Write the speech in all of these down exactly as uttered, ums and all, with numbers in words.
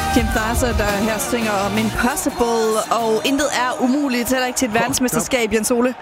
Kim Darser, der her synger om Impossible, og intet er umuligt, heller ikke til et verdensmesterskab, Jens Ole.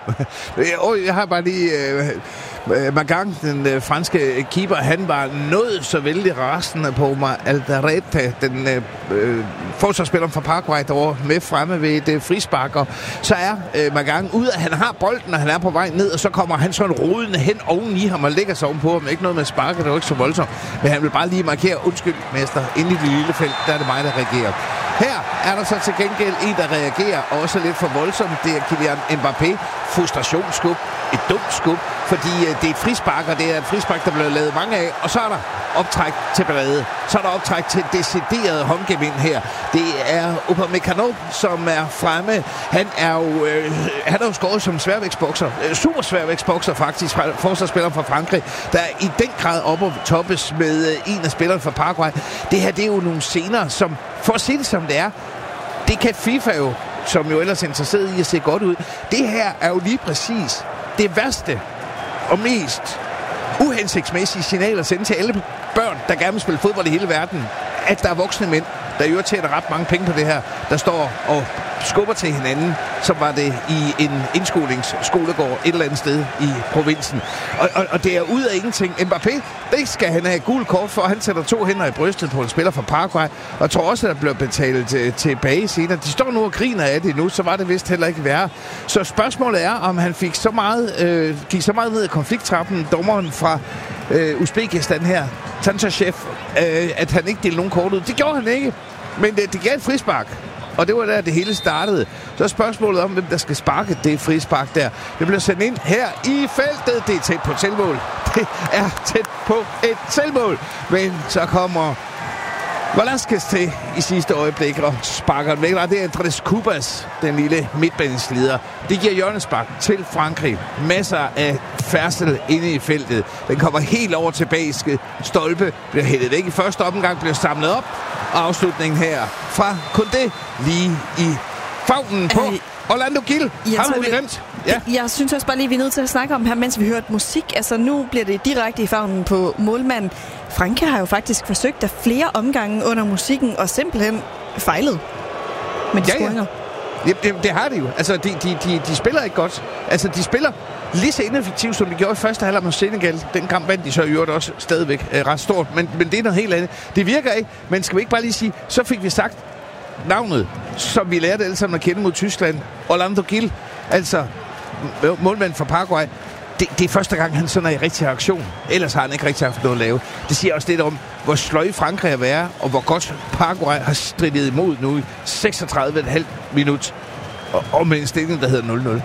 Jeg har bare lige... Øh, Magang, den øh, franske keeper, han var noget så vældig rasende på mig. Alderete, den øh, forsvarsspiller fra Paraguay, der var med fremme ved et øh, frispark. Og så er øh, Magang ude, at han har bolden, og han er på vej ned, og så kommer han sådan rodende hen oven i ham og lægger sig ovenpå ham. Ikke noget med sparket, det var ikke så voldsomt. Men han vil bare lige markere, undskyld, mester, inde i det lille felt, der er det mig, der reagerer. Her er der så til gengæld en, der reagerer også lidt for voldsomt. Det er Kylian Mbappé. Frustrationsskub. Et dumt skub, fordi øh, det er et frispark, og det er et frispark, der bliver lavet mange af. Og så er der optræk til ballade. Så er der optræk til decideret håndgevind her. Det er Upamecano, som er fremme. Han er jo, øh, han er jo skåret som sværvægtsbokser. Øh, super sværvægtsbokser faktisk, fra, forsvarsspiller fra Frankrig, der er i den grad oppe og toppes med øh, en af spillerne fra Paraguay. Det her, det er jo nogle scener, som, for at sige det som det er, det kan FIFA jo, som jo ellers er interesseret i at se godt ud. Det her er jo lige præcis det værste og mest uhensigtsmæssige signal at sende til alle børn, der gerne vil spille fodbold i hele verden, at der er voksne mænd, der i øvrigt tjener ret mange penge på det her, der står og skubber til hinanden, som var det i en indskolingsskolegård et eller andet sted i provinsen. Og, og, og det er ud af ingenting. Mbappé, det skal han have gul kort for. Han sætter to hænder i brystet på en spiller fra Paraguay, og jeg tror også, at der bliver betalt til, tilbage senere. De står nu og griner af det nu, så var det vist heller ikke værre. Så spørgsmålet er, om han fik så meget, øh, gik så meget ned i konflikttrappen, dommeren fra øh, Uzbekistan her, Tantashev, øh, at han ikke delte nogen kort ud. Det gjorde han ikke, men det, det gav et frispark. Og det var der, det hele startede. Så er spørgsmålet om, hvem der skal sparke det frispark der. Det bliver sendt ind her i feltet. Det er tæt på et selvmål. Det er tæt på et selvmål. Men så kommer Velasquez til i sidste øjeblik og sparker den væk. Det er Andrés Cubas, den lille midtbaneslider. Det giver hjørnespark til Frankrig. Masser af færdsel inde i feltet. Den kommer helt over til bagske stolpe. Bliver hættet væk i første omgang. Bliver samlet op. Og afslutningen her fra Koundé lige i favnen på øh, Orlando Gil. Har vi glemt? Ja. Jeg synes også bare lige, vi er nødt til at snakke om her, mens vi hørte musik. Altså nu bliver det direkte i favnen på målmanden. Frankrig har jo faktisk forsøgt af flere omgange under musikken og simpelthen fejlet med de ja, scoringer. Ja. Det, det, det har de jo. Altså, de, de, de, de spiller ikke godt. Altså, de spiller lige så ineffektivt, som de gjorde i første halvleg mod Senegal. Den kamp vandt de så i øvrigt også stadigvæk øh, ret stort. Men, men det er noget helt andet. Det virker ikke, men skal vi ikke bare lige sige, så fik vi sagt navnet, som vi lærte alle sammen at kende mod Tyskland. Orlando Gil, altså målmand fra Paraguay. Det, det er første gang, han sådan er i rigtig aktion. Ellers har han ikke rigtig haft noget at lave. Det siger også lidt om, hvor sløj Frankrig er være, og hvor godt Paraguay har stridet imod nu i seksogtredive komma fem minut. Og, og med en stilling, der hedder nul nul.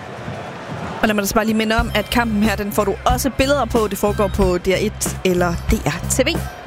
Og lad mig da bare lige minde om, at kampen her, den får du også billeder på. Det foregår på D R et eller D R T V.